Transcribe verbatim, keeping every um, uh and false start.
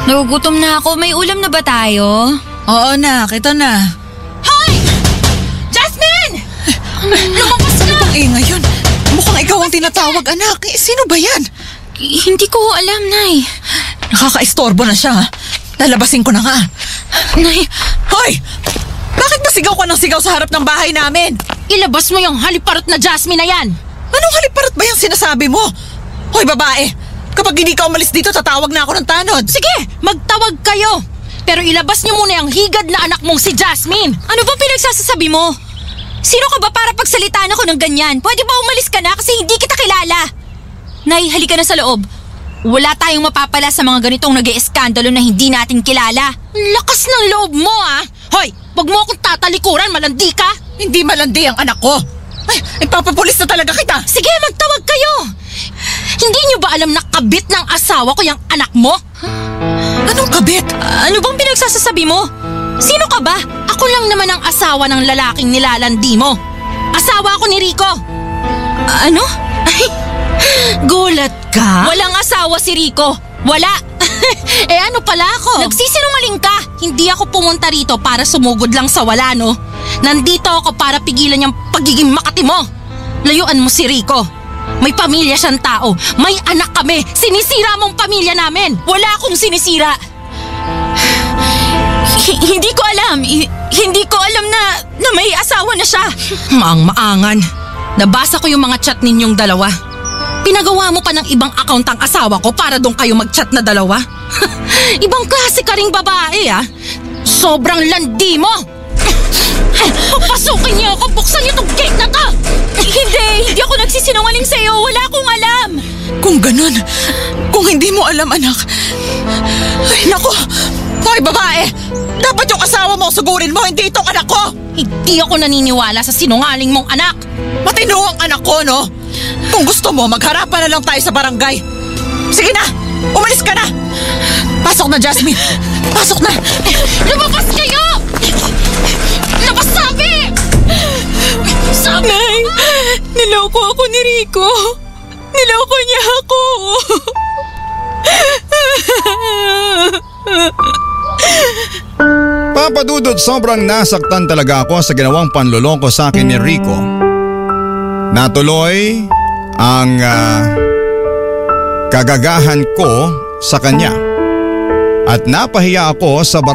Nagugutom na ako. May ulam na ba tayo? Oo na, kita na. Hoy! Jasmine! Lumabas ka! Ano bang ingay yun? Mukhang ikaw ang tinatawag, anak. Eh, sino ba yan? K- hindi ko alam, Nay. Nakaka-istorbo na siya, ha? Lalabasin ko na nga. Nay, Hoy! Bakit ba sigaw ka ng sigaw sa harap ng bahay namin? Ilabas mo yung haliparot na Jasmine na yan! Anong haliparot ba yung sinasabi mo? Hoy, babae! Kapag hindi ka umalis dito, tatawag na ako ng tanod. Sige, magtawag kayo! Pero ilabas niyo muna yung higad na anak mong si Jasmine! ano bang pinagsasasabi mo? Sino ka ba para pagsalitaan ako ng ganyan? Pwede ba umalis ka na kasi hindi kita kilala? Nay, halika na sa loob. Wala tayong mapapala sa mga ganitong nag-ieskandalo na hindi natin kilala. Lakas ng loob mo, ah! Hoy, wag mo akong tatalikuran, malandi ka! Hindi malandi ang anak ko. Ay, ipapapulis na talaga kita. Sige, magtawag kayo! Hindi niyo ba alam na kabit ng asawa ko yung anak mo? Anong kabit? Ano bang pinagsasasabi mo? Sino ka ba? Ako lang naman ang asawa ng lalaking nilalandi mo. Asawa ko ni Rico. Ano? Ay, gulat ka? Walang asawa si Rico. Wala. Eh ano pala ako? Nagsisinungaling ka. Hindi ako pumunta rito para sumugod lang sa wala, no? Nandito ako para pigilan yung pagiging makati mo. Layuan mo si Rico. May pamilya siyang tao. May anak kami. Sinisira mong pamilya namin. Wala akong sinisira. H- hindi ko alam. H- hindi ko alam na, na may asawa na siya. Maang-maangan. Nabasa ko yung mga chat ninyong dalawa. Pinagawa mo pa ng ibang account ang asawa ko para doon kayo mag-chat na dalawa? Ibang klase ka ring babae, ah. Sobrang landi mo. Papasukin niyo ako. Buksan niyo tong gate na to. Hindi, hindi ako nagsisinungaling sa'yo. Wala akong alam. Kung ganun, kung hindi mo alam, anak. Ay, naku. Hoy, babae! Dapat yung asawa mo sugurin mo, hindi itong anak ko! Hindi ako naniniwala sa sinungaling mong anak. Matino ang anak ko, no? Kung gusto mo, magharapan na lang tayo sa barangay. Sige na! Umalis ka na! Pasok na, Jasmine! Pasok na! Lumabas kayo! Labas sabi! Sabi! Nay, niloko ako ni Rico. Niloko niya ako. Papa Dudut, sobrang nasaktan talaga ako sa ginawang panloloko sa akin ni Rico. Natuloy ang uh, kagagahan ko sa kanya at napahiya ako sa